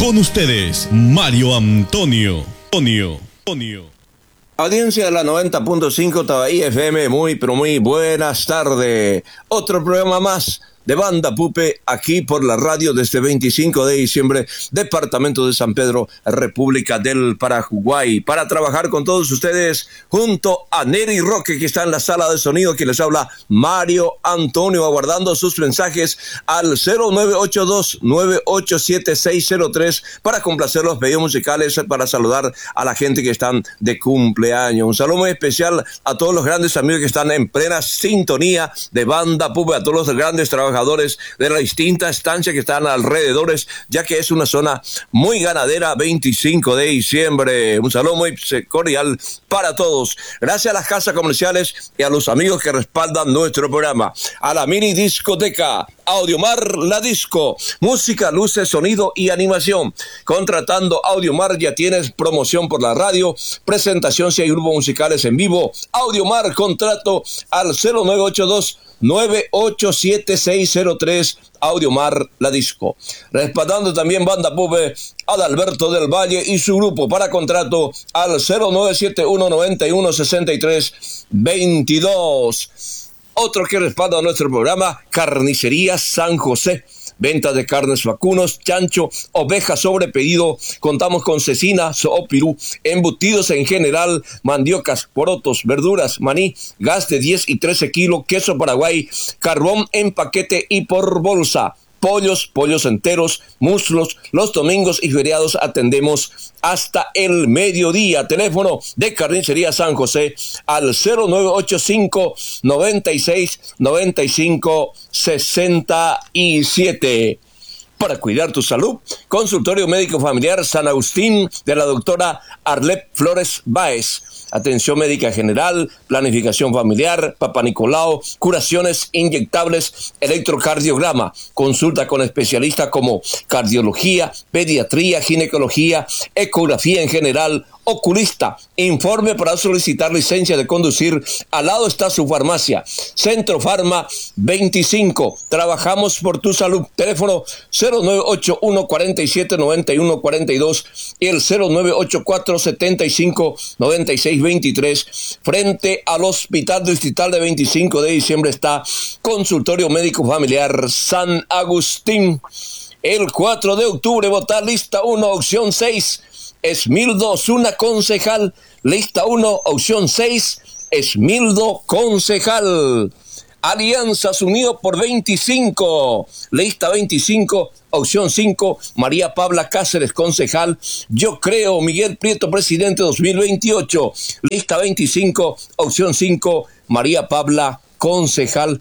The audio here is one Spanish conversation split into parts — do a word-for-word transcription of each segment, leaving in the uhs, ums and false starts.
Con ustedes, Mario Antonio. Antonio. Antonio. Audiencia de la noventa punto cinco Tabaí F M, muy pero muy buenas tardes. Otro programa más de Banda Pupe aquí por la radio desde veinticinco de diciembre, departamento de San Pedro, República del Paraguay, para trabajar con todos ustedes junto a Neri Roque, que está en la sala de sonido, que les habla Mario Antonio, aguardando sus mensajes al cero nueve ocho dos, nueve ocho siete, seis cero tres para complacer los pedidos musicales, para saludar a la gente que están de cumpleaños. Un saludo muy especial a todos los grandes amigos que están en plena sintonía de Banda Pupe, a todos los grandes trabajadores de las distintas estancias que están alrededores, ya que es una zona muy ganadera. Veinticinco de diciembre, un saludo muy cordial para todos. Gracias a las casas comerciales y a los amigos que respaldan nuestro programa. A la mini discoteca Audiomar La Disco, música, luces, sonido y animación. Contratando Audiomar ya tienes promoción por la radio, presentación si hay grupos musicales en vivo. Audiomar, contrato al cero nueve ocho dos, nueve ocho siete, seis cero tres, Audiomar La Disco. Respaldando también Banda Pupe, Adalberto del Valle y su grupo, para contrato al cero nueve siete uno, noventa y uno, sesenta y tres, veintidós. Otro que respalda nuestro programa, Carnicería San José. Venta de carnes vacunos, chancho, ovejas sobre pedido. Contamos con cecina, soopirú, embutidos en general, mandiocas, porotos, verduras, maní, gas de diez y trece kilos, queso Paraguay, carbón en paquete y por bolsa. Pollos, pollos enteros, muslos, los domingos y feriados atendemos hasta el mediodía. Teléfono de Carnicería San José al cero nueve ocho cinco, noventa y seis, noventa y cinco, sesenta y siete. Para cuidar tu salud, Consultorio Médico Familiar San Agustín de la doctora Arlet Flores Báez. Atención médica general, planificación familiar, Papa Nicolau, curaciones inyectables, electrocardiograma, consulta con especialistas como cardiología, pediatría, ginecología, ecografía en general, oculista. Informe para solicitar licencia de conducir. Al lado está su farmacia, Centro Farma veinticinco. Trabajamos por tu salud. Teléfono cero nueve ocho uno, cuarenta y siete, noventa y uno, cuarenta y dos y el cero nueve ocho cuatro, setenta y cinco, noventa y seis, veintitrés. Frente al Hospital Distrital de veinticinco de diciembre está Consultorio Médico Familiar San Agustín. El cuatro de octubre, votar lista uno, opción seis. Esmildo Zuna, concejal. Lista uno, opción seis, Esmildo, concejal. Alianzas Unidos por veinticinco. Lista veinticinco, opción cinco, María Pabla Cáceres, concejal. Yo creo, Miguel Prieto, presidente dos mil veintiocho. Lista veinticinco, opción cinco, María Pabla, concejal.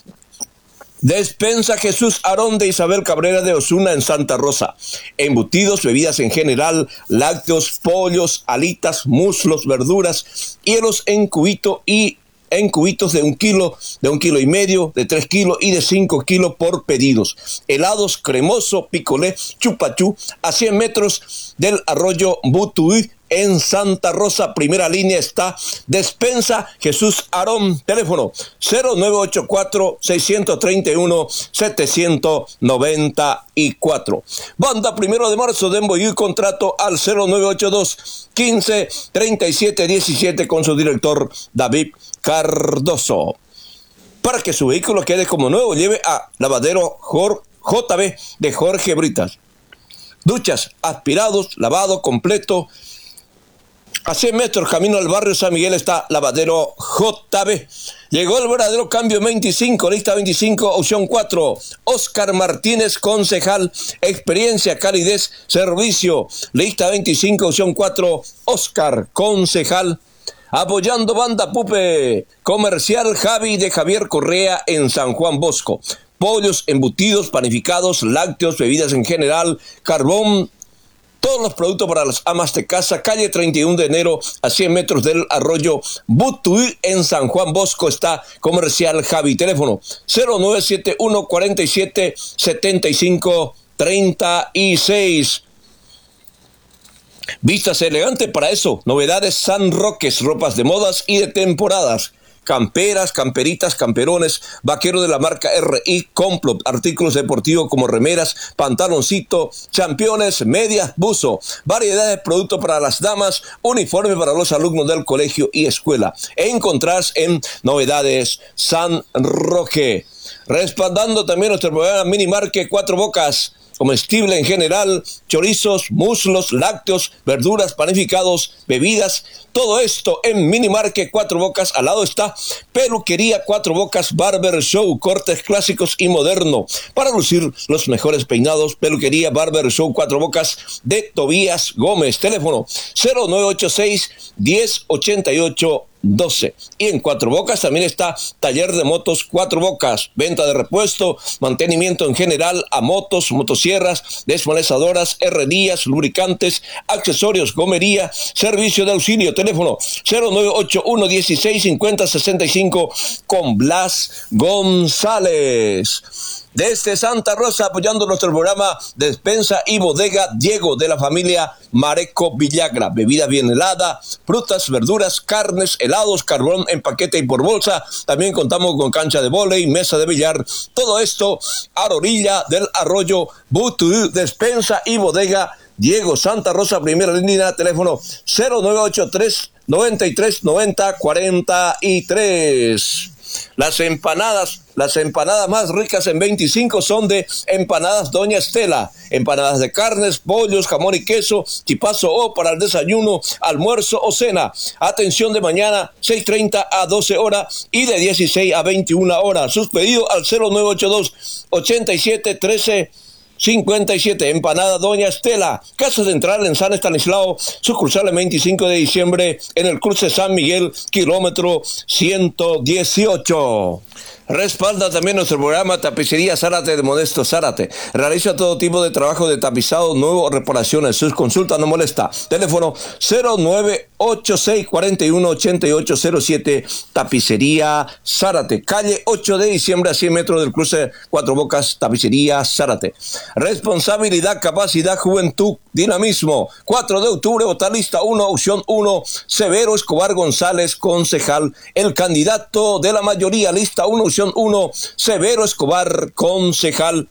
Despensa Jesús Arón de Isabel Cabrera de Osuna en Santa Rosa. Embutidos, bebidas en general, lácteos, pollos, alitas, muslos, verduras, hielos en cubito y en cubitos de un kilo, de un kilo y medio, de tres kilos y de cinco kilos por pedidos. Helados cremoso, picolé, chupachú, a cien metros del arroyo Butuí, en Santa Rosa. Primera línea está Despensa Jesús Arón. Teléfono cero nueve ocho cuatro, seis tres uno, siete nueve cuatro. Banda Primero de Marzo de Emboyuy, contrato al cero nueve ocho dos, quince, treinta y siete, diecisiete con su director David Cardoso. Para que su vehículo quede como nuevo, lleve a Lavadero J B de Jorge Britas. Duchas, aspirados, lavado completo. A cien metros camino al barrio San Miguel está Lavadero J B. Llegó el verdadero cambio veinticinco, lista veinticinco, opción cuatro. Oscar Martínez, concejal. Experiencia, calidez, servicio. Lista veinticinco, opción cuatro. Oscar, concejal. Apoyando Banda Pupe. Comercial Javi de Javier Correa en San Juan Bosco. Pollos, embutidos, panificados, lácteos, bebidas en general, carbón. Todos los productos para las amas de casa. Calle treinta y uno de enero, a cien metros del arroyo Butuí, en San Juan Bosco, está Comercial Javi. Teléfono cero nueve siete uno, cuarenta y siete, setenta y cinco, treinta y seis. Vistas elegante para eso. Novedades San Roques, ropas de modas y de temporadas. camperas, camperitas, camperones, vaquero de la marca R I, Complot, artículos deportivos como remeras, pantaloncito, championes, medias, buzo, variedades de productos para las damas, uniforme para los alumnos del colegio y escuela. Encontrás en Novedades San Roque. Respaldando también nuestro programa Minimarket Cuatro Bocas, comestible en general, chorizos, muslos, lácteos, verduras, panificados, bebidas, todo esto en Minimarket Cuatro Bocas. Al lado está Peluquería Cuatro Bocas Barber Show, cortes clásicos y moderno, para lucir los mejores peinados. Peluquería Barber Show Cuatro Bocas de Tobías Gómez, teléfono cero nueve ocho seis, diez ochenta y ocho doce. Y en Cuatro Bocas también está Taller de Motos Cuatro Bocas, venta de repuesto, mantenimiento en general a motos, motosierras, desmalezadoras, herrerías, lubricantes, accesorios, gomería, servicio de auxilio, teléfono cero nueve ocho uno, dieciséis, cincuenta, sesenta y cinco con Blas González. Desde Santa Rosa, apoyando nuestro programa, Despensa y Bodega Diego, de la familia Mareco Villagra. Bebida bien helada, frutas, verduras, carnes, helados, carbón en paquete y por bolsa. También contamos con cancha de vóley, mesa de billar. Todo esto a la orilla del arroyo Butú. Despensa y Bodega Diego, Santa Rosa, primera línea, teléfono cero nueve ocho tres, noventa y tres, noventa, cuarenta y tres. Las empanadas, las empanadas más ricas en veinticinco son de Empanadas Doña Estela. Empanadas de carnes, pollos, jamón y queso, chipazo o para el desayuno, almuerzo o cena. Atención de mañana, seis treinta a doce horas y de dieciséis a veintiuna horas. Sus pedidos al cero nueve ocho dos, ochenta y siete, trece cincuenta y siete. Empanada Doña Estela, Casa Central en San Estanislao, sucursal el veinticinco de diciembre en el cruce San Miguel, kilómetro ciento dieciocho. Respalda también nuestro programa Tapicería Zárate de Modesto Zárate. Realiza todo tipo de trabajo de tapizado nuevo o reparaciones. Sus consultas no molesta. Teléfono cero nueve ocho seis, cuarenta y uno, ochenta y ocho cero siete. Tapicería Zárate. Calle ocho de diciembre a cien metros del cruce Cuatro Bocas. Tapicería Zárate. Responsabilidad, capacidad, juventud, dinamismo. cuatro de octubre, Botalista uno, opción uno. Severo Escobar González, concejal. El candidato de la mayoría, lista uno, opción uno, Severo Escobar, concejal.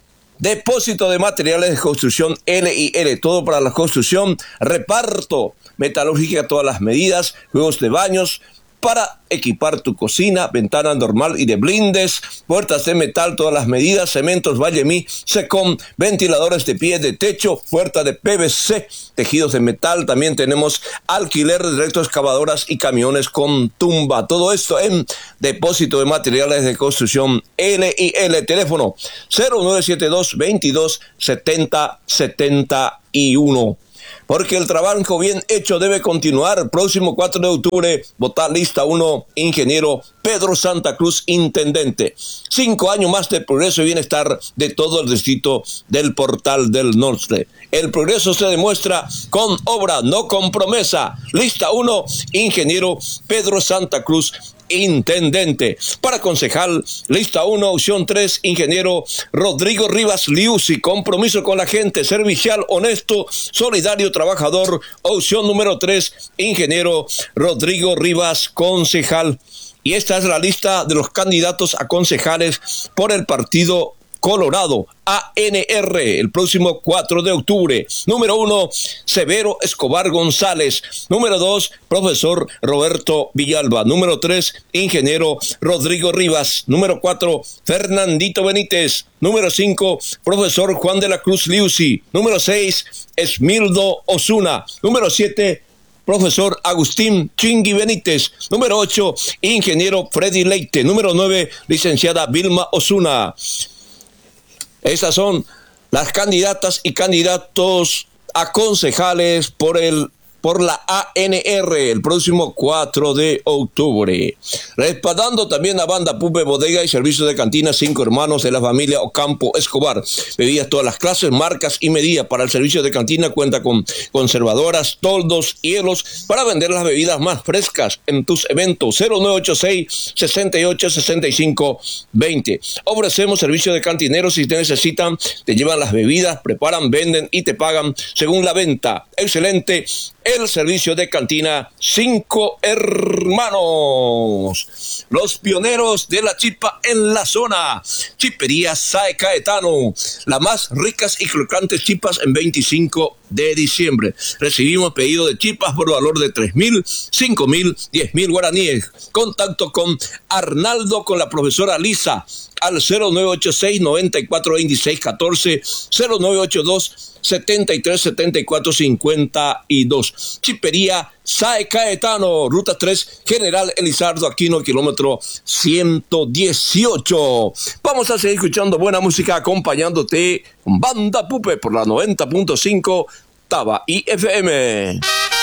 Depósito de materiales de construcción L y L, todo para la construcción. Reparto, metalúrgica a todas las medidas, juegos de baños para equipar tu cocina, ventana normal y de blindes, puertas de metal, todas las medidas, cementos Vallemí, Secom, ventiladores de pie, de techo, puerta de P V C, tejidos de metal. También tenemos alquiler de retroexcavadoras y camiones con tumba. Todo esto en Depósito de Materiales de Construcción L y L. Teléfono cero nueve siete dos, veintidós, setenta, setenta y uno. Porque el trabajo bien hecho debe continuar. Próximo cuatro de octubre, votar lista uno, ingeniero Pedro Santa Cruz, intendente. Cinco años más de progreso y bienestar de todo el distrito del Portal del Norte. El progreso se demuestra con obra, no con promesa. Lista uno, ingeniero Pedro Santa Cruz, intendente. Para concejal, lista uno, opción tres, ingeniero Rodrigo Rivas Liuzzi. Compromiso con la gente, servicial, honesto, solidario, trabajador. Opción número tres, ingeniero Rodrigo Rivas, concejal. Y esta es la lista de los candidatos a concejales por el Partido Colorado, A N R, el próximo cuatro de octubre. Número uno, Severo Escobar González. Número dos, profesor Roberto Villalba. Número tres, ingeniero Rodrigo Rivas. Número cuatro, Fernandito Benítez. Número cinco, profesor Juan de la Cruz Liuzzi. Número seis, Esmildo Osuna. Número siete, profesor Agustín Chingui Benítez. Número ocho, ingeniero Freddy Leite. Número nueve, licenciada Vilma Osuna. Estas son las candidatas y candidatos a concejales por el por la A N R el próximo cuatro de octubre. Respaldando también a Banda Pupe, bodega y servicio de cantina Cinco Hermanos de la familia Ocampo Escobar. Bebidas todas las clases, marcas y medidas. Para el servicio de cantina cuenta con conservadoras, toldos, hielos para vender las bebidas más frescas en tus eventos. cero nueve ocho seis, sesenta y ocho, sesenta y cinco, veinte. Ofrecemos servicio de cantineros. Si te necesitan, te llevan las bebidas, preparan, venden y te pagan según la venta. Excelente el servicio de cantina Cinco Hermanos, los pioneros de la chipa en la zona. Chipería Sae Caetano, las más ricas y crocantes chipas en veinticinco de diciembre. Recibimos pedido de chipas por valor de tres mil, cinco mil, diez mil guaraníes. Contacto con Arnaldo, con la profesora Lisa, al cero nueve ocho seis, noventa y cuatro, veintiséis, catorce, cero nueve ocho dos, setenta y tres, setenta y cuatro, cincuenta y dos. Chipería Sae Caetano, ruta tres, General Elizardo Aquino, kilómetro ciento dieciocho. Vamos a seguir escuchando buena música, acompañándote con Banda Pupe por la noventa punto cinco Taba I F M.